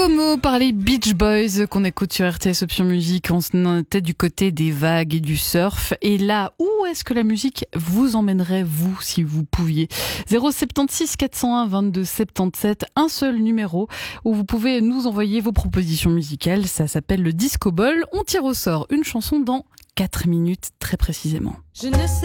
Kokomo par les Beach Boys qu'on écoute sur RTS Option Musique. On était du côté des vagues et du surf. Et là, où est-ce que la musique vous emmènerait, vous, si vous pouviez? 076 401 22 77, un seul numéro où vous pouvez nous envoyer vos propositions musicales. Ça s'appelle le Disco Ball. On tire au sort une chanson dans 4 minutes très précisément. Je ne sais